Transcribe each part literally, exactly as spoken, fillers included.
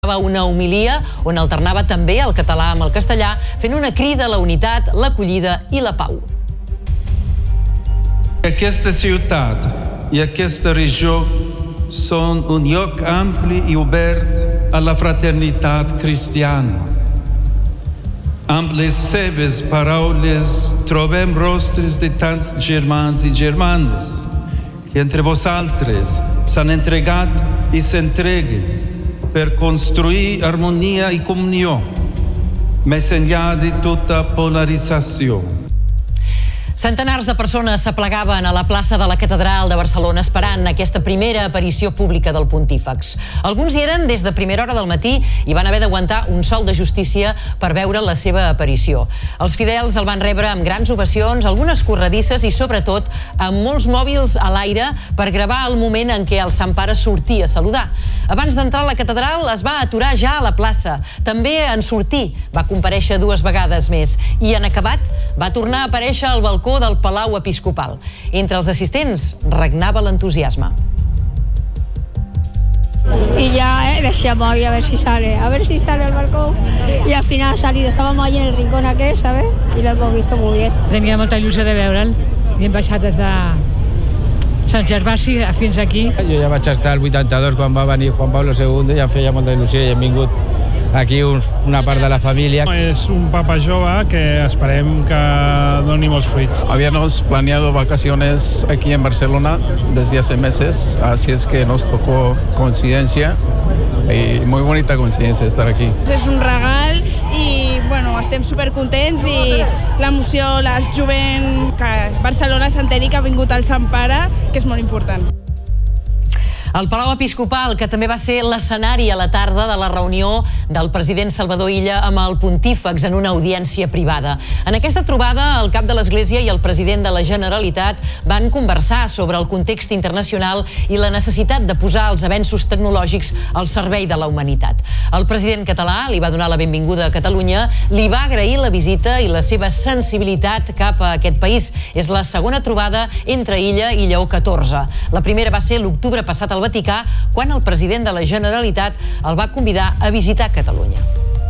una homilia on alternava també el català amb el castellà, fent una crida a la unitat, l'acollida i la pau. Aquesta ciutat i aquesta regió són un lloc ampli i obert a la fraternitat cristiana. Amb les seves paraules trobem rostres de tants germans i germanes que entre vosaltres s'han entregat i s'entreguen per construir harmonia i comunió, més enllà de tota polarització. Centenars de persones s'aplegaven a la plaça de la Catedral de Barcelona esperant aquesta primera aparició pública del pontífex. Alguns hi eren des de primera hora del matí i van haver d'aguantar un sol de justícia per veure la seva aparició. Els fidels el van rebre amb grans ovacions, algunes corredisses i, sobretot, amb molts mòbils a l'aire per gravar el moment en què el Sant Pare sortia a saludar. Abans d'entrar a la catedral es va aturar ja a la plaça. També en sortir va comparèixer dues vegades més i, en acabat, va tornar a aparèixer al balcó del Palau Episcopal. Entre els assistents regnava l'entusiasme. Y ya eh, decíamos, a ver si sale, a ver si sale al balcón. Y al final ha salido, estábamos ahí en el rincón aquel, ¿sabes? Y lo hemos visto muy bien. Tenia molta il·lusió de veure'l i hem baixat des de Sant Gervasi fins aquí. Jo ja vaig estar al vuitanta-dos quan va venir Juan Pablo segundo i em feia molta il·lusió i hem vingut aquí un, una part de la família. Es un papa jove que esperem que doni molts fruits. Habíamos planeado vacaciones aquí en Barcelona desde hace meses, así es que nos tocó coincidencia y muy bonita coincidencia estar aquí. És un regal i bueno, estem supercontents i l'emoció, la jovent, que Barcelona s'enteri que ha vingut el Sant Pare, que és molt important. El Palau Episcopal, que també va ser l'escenari a la tarda de la reunió del president Salvador Illa amb el pontífex en una audiència privada. En aquesta trobada, el cap de l'Església i el president de la Generalitat van conversar sobre el context internacional i la necessitat de posar els avenços tecnològics al servei de la humanitat. El president català li va donar la benvinguda a Catalunya, li va agrair la visita i la seva sensibilitat cap a aquest país. És la segona trobada entre Illa i Lleó catorze. La primera va ser l'octubre passat al Vaticà, quan el president de la Generalitat el va convidar a visitar Catalunya.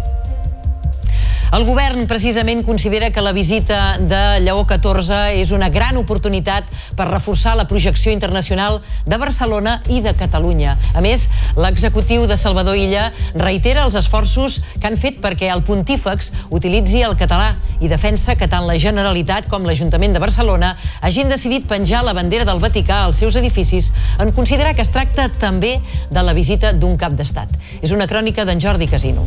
El govern precisament considera que la visita de Lleó catorze és una gran oportunitat per reforçar la projecció internacional de Barcelona i de Catalunya. A més, l'executiu de Salvador Illa reitera els esforços que han fet perquè el pontífex utilitzi el català i defensa que tant la Generalitat com l'Ajuntament de Barcelona hagin decidit penjar la bandera del Vaticà als seus edificis en considerar que es tracta també de la visita d'un cap d'estat. És una crònica d'en Jordi Casino.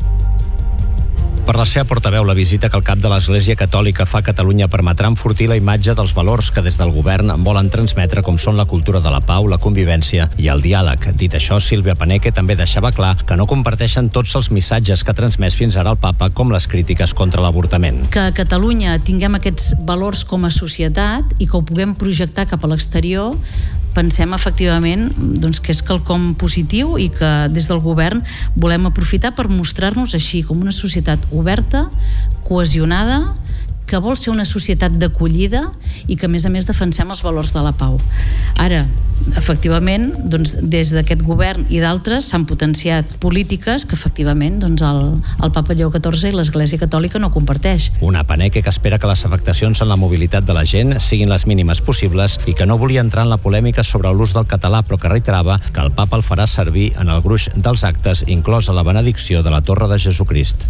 Per la seva portaveu, la visita que el cap de l'Església Catòlica fa a Catalunya permetrà enfortir la imatge dels valors que des del govern volen transmetre, com són la cultura de la pau, la convivència i el diàleg. Dit això, Sílvia Paneque també deixava clar que no comparteixen tots els missatges que ha transmès fins ara el papa, com les crítiques contra l'avortament. Que a Catalunya tinguem aquests valors com a societat i que ho puguem projectar cap a l'exterior, pensem efectivament doncs, que és quelcom positiu i que des del govern volem aprofitar per mostrar-nos així com una societat oberta, cohesionada, que vol ser una societat d'acollida i que, a més a més, defensem els valors de la pau. Ara, efectivament, doncs, des d'aquest govern i d'altres s'han potenciat polítiques que, efectivament, doncs, el, el papa Lleó catorze i l'Església Catòlica no comparteix. Una Paneque que espera que les afectacions en la mobilitat de la gent siguin les mínimes possibles i que no volia entrar en la polèmica sobre l'ús del català, però que reiterava que el papa el farà servir en el gruix dels actes, inclosa la benedicció de la Torre de Jesucrist.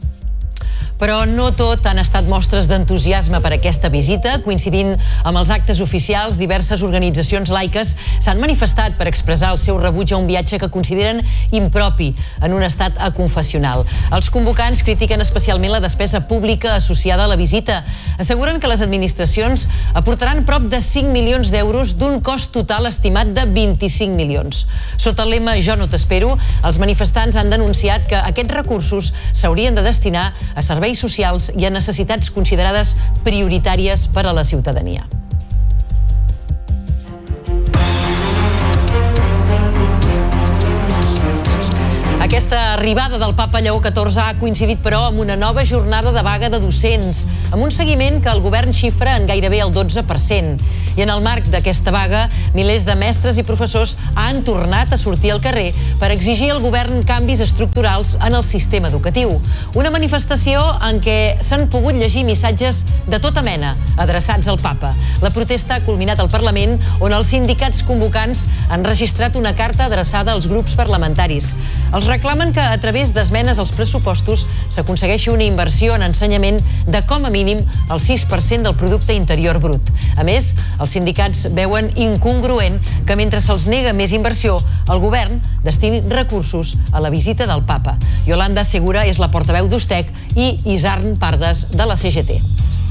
Però no tot han estat mostres d'entusiasme per aquesta visita. Coincidint amb els actes oficials, diverses organitzacions laiques s'han manifestat per expressar el seu rebuig a un viatge que consideren impropi en un estat aconfessional. Els convocants critiquen especialment la despesa pública associada a la visita. Asseguren que les administracions aportaran prop de cinc milions d'euros d'un cost total estimat de vint-i-cinc milions. Sota el lema Jo no t'espero, els manifestants han denunciat que aquests recursos s'haurien de destinar a serveis socials i a necessitats considerades prioritàries per a la ciutadania. Aquesta arribada del papa Lleó catorze ha coincidit, però, amb una nova jornada de vaga de docents, amb un seguiment que el govern xifra en gairebé el dotze per cent. I en el marc d'aquesta vaga, milers de mestres i professors han tornat a sortir al carrer per exigir al govern canvis estructurals en el sistema educatiu. Una manifestació en què s'han pogut llegir missatges de tota mena adreçats al papa. La protesta ha culminat al Parlament, on els sindicats convocants han registrat una carta adreçada als grups parlamentaris. Els reclamen que a través d'esmenes als pressupostos s'aconsegueixi una inversió en ensenyament de com a mínim el sis per cent del producte interior brut. A més, els sindicats veuen incongruent que mentre se'ls nega més inversió, el govern destini recursos a la visita del papa. Yolanda Segura és la portaveu d'Ustec i Isarn Pardes de la C G T.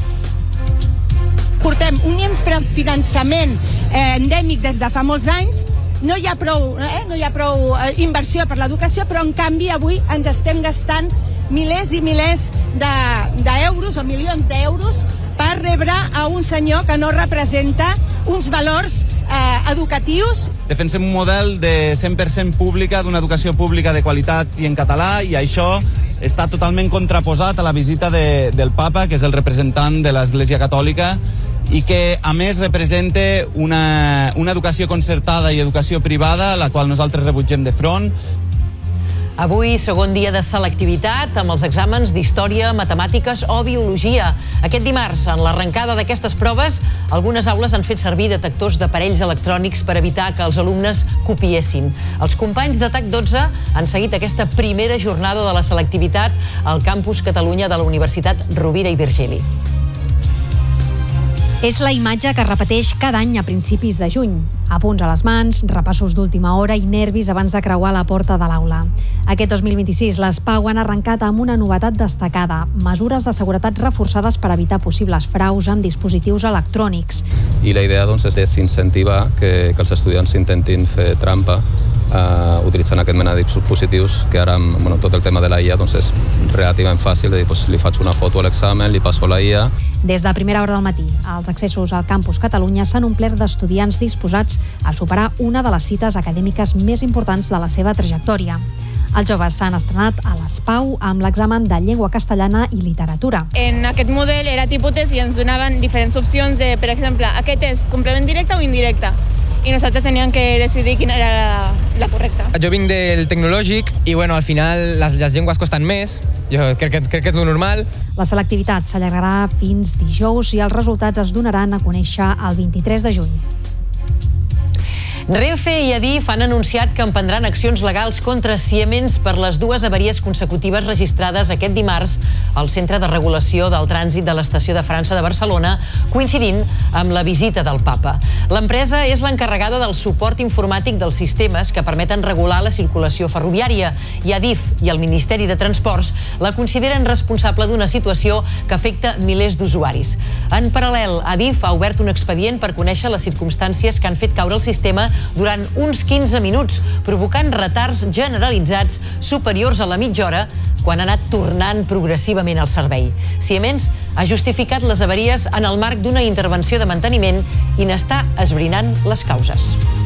Portem un infrafinançament eh, endèmic des de fa molts anys. No hi ha prou, eh? no hi ha prou eh, inversió per l'educació, però en canvi avui ens estem gastant milers i milers d'euros de, o milions d'euros per rebre a un senyor que no representa uns valors eh, educatius. Defensem un model de cent per cent pública, d'una educació pública de qualitat i en català, i això està totalment contraposat a la visita de, del papa, que és el representant de l'Església Catòlica, i que a més representa una, una educació concertada i educació privada, la qual nosaltres rebutgem de front. Avui, segon dia de selectivitat, amb els exàmens d'història, matemàtiques o biologia. Aquest dimarts, en l'arrencada d'aquestes proves, algunes aules han fet servir detectors d'aparells electrònics per evitar que els alumnes copiessin. Els companys de T A C dotze han seguit aquesta primera jornada de la selectivitat al campus Catalunya de la Universitat Rovira i Virgili. És la imatge que es repeteix cada any a principis de juny. Apunts a les mans, repassos d'última hora i nervis abans de creuar la porta de l'aula. Aquest dos mil vint-i-sis, les Pau han arrencat amb una novetat destacada: mesures de seguretat reforçades per evitar possibles fraus amb dispositius electrònics. I la idea doncs, és incentivar que, que els estudiants intentin fer trampa eh, utilitzant aquest mena de dispositius, que ara amb bueno, tot el tema de la I A doncs, és relativament fàcil, de dir, doncs, li faig una foto a l'examen, li passo la I A. Des de primera hora del matí, els accessos al campus Catalunya s'han omplert d'estudiants disposats a superar una de les cites acadèmiques més importants de la seva trajectòria. Els joves s'han estrenat a les Pau amb l'examen de llengua castellana i literatura. En aquest model era tipus test i ens donaven diferents opcions de, per exemple, aquest és complement directe o indirecte. I nosaltres teníem que decidir quina era la, la correcta. Jo vinc del tecnològic i bueno, al final les, les llengües costen més. Jo crec que, crec que és lo normal. La selectivitat s'allargarà fins dijous i els resultats es donaran a conèixer el vint-i-tres de juny. Renfe i Adif han anunciat que emprendran accions legals contra Siemens per les dues avaries consecutives registrades aquest dimarts al Centre de Regulació del Trànsit de l'Estació de França de Barcelona, coincidint amb la visita del papa. L'empresa és l'encarregada del suport informàtic dels sistemes que permeten regular la circulació ferroviària, i Adif i el Ministeri de Transports la consideren responsable d'una situació que afecta milers d'usuaris. En paral·lel, Adif ha obert un expedient per conèixer les circumstàncies que han fet caure el sistema durant uns quinze minuts, provocant retards generalitzats superiors a la mitja hora quan ha anat tornant progressivament al servei. Siemens ha justificat les avaries en el marc d'una intervenció de manteniment i n'està esbrinant les causes.